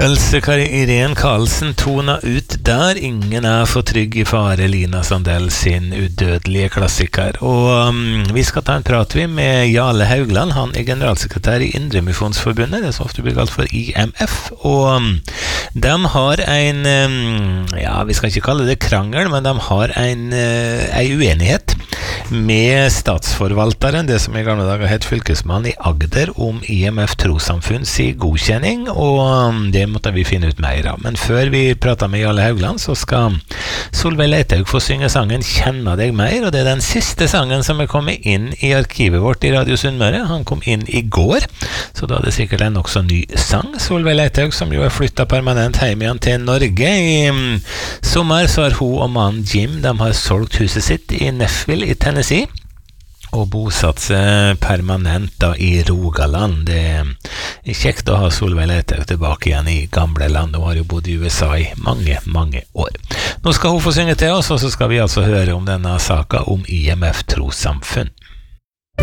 Else Kari Irene Karlsen tona ut der ingen for trygg I fare, Lina Sandell sin udødelige klassiker. Og vi skal ta en prat med Jarle Haugland, han generalsekretær I Indremisjonsforbundet, det som ofte blir kalt for IMF, og de har en, ja, vi skal ikke kalle det krangel, men de har en uenighet med statsforvalteren, det som I gamle dager het fylkesmann I Agder, om IMF Trossamfunns godkjenning, og det måtte vi finne ut mer av. Men før vi prater med Jarle Haugland, så skal Solveig Leithaug få synge sangen «Kjenna deg mer», og det den siste sangen som kommet inn I arkivet vårt I Radio Sunnmøre. Han kom inn I går, så da det sikkert en også ny sang. Solveig Leithaug, som jo flyttet permanent hjem igjen til Norge. I sommer så har hun og mannen Jim, de har solgt huset sitt I Nashville I Tennessee, og bosatt seg permanent da I Rogaland. Det kjekt å ha Solveig Leithaug tilbake igjen I gamle land. Hun har jo bodd I USA I mange, mange år. Nå skal hun få synge til oss, og så skal vi altså høre om denne saken om IMF Trossamfunn.